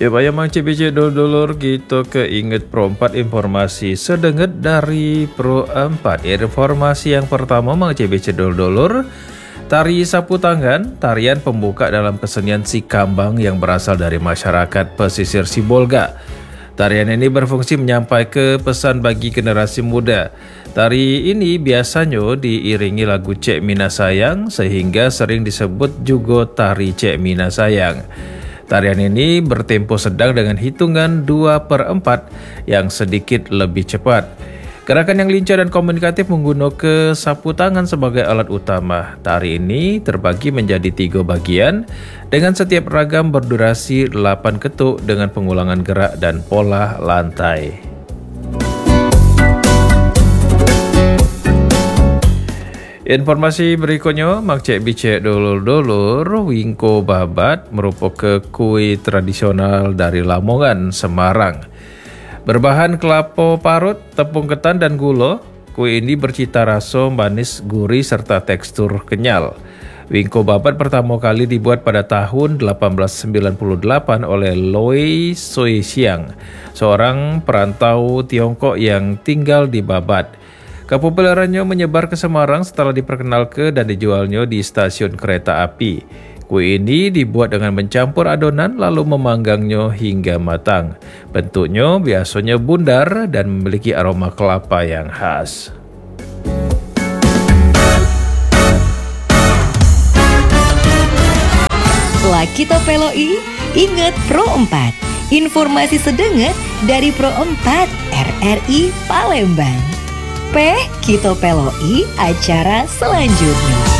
Coba Mang CBC dulur gitu keinget Pro 4 informasi sedenget dari Pro 4. Informasi yang pertama Mang CBC dulur, tari sapu tangan, tarian pembuka dalam kesenian Sikambang yang berasal dari masyarakat pesisir Sibolga. Tarian ini berfungsi menyampaikan pesan bagi generasi muda. Tari ini biasanya diiringi lagu Cek Mina Sayang sehingga sering disebut juga tari Cek Mina Sayang. Tarian ini bertempo sedang dengan hitungan 2/4 yang sedikit lebih cepat. Gerakan yang lincah dan komunikatif menggunakan sapu tangan sebagai alat utama. Tari ini terbagi menjadi 3 bagian dengan setiap ragam berdurasi 8 ketuk dengan pengulangan gerak dan pola lantai. Informasi berikutnya, Mak Cek Bicek dulur-dulur, Wingko Babat merupakan kue tradisional dari Lamongan, Semarang. Berbahan kelapa parut, tepung ketan dan gula, kue ini bercita rasa manis, gurih serta tekstur kenyal. Wingko Babat pertama kali dibuat pada tahun 1898 oleh Loi Soexiang, seorang perantau Tiongkok yang tinggal di Babat. Kepopulerannya menyebar ke Semarang setelah diperkenalkan dan dijualnya di stasiun kereta api. Kue ini dibuat dengan mencampur adonan lalu memanggangnya hingga matang. Bentuknya biasanya bundar dan memiliki aroma kelapa yang khas. Laki Topeloi, ingat Pro 4. Informasi sedenget dari Pro 4 RRI Palembang. Kita Peloi acara selanjutnya.